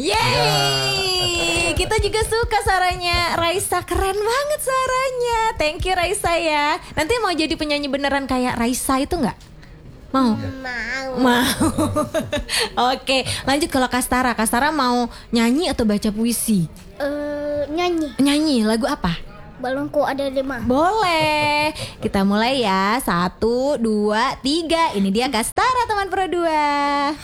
Yeay, kita juga suka suaranya Raisa, keren banget suaranya. Thank you Raisa ya. Nanti mau jadi penyanyi beneran kayak Raisa itu nggak? Mau? Mau. Oke, lanjut kalau Kastara. Kastara mau nyanyi atau baca puisi? Nyanyi. Nyanyi, lagu apa? Balonku ada 5. Boleh. Kita mulai ya. 1, 2, 3. Ini dia Kastara teman Pro 2.